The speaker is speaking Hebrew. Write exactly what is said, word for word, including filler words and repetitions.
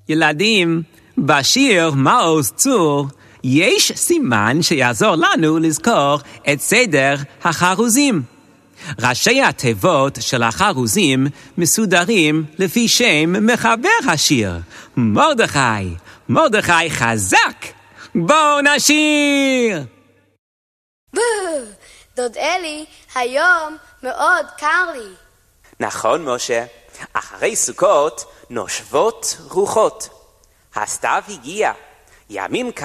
ילדים, בשיר מעוז צור יש סימן שיעזור לנו לזכור את סדר החרוזים. ראשי התיבות של החרוזים מסודרים לפי שם מחבר השיר, מרדכי. מרדכי חזק! בואו נשיר! דוד אלי, היום מאוד קר לי. נכון, משה. אחרי סוכות נושבות רוחות. הסתיו הגיע. ימים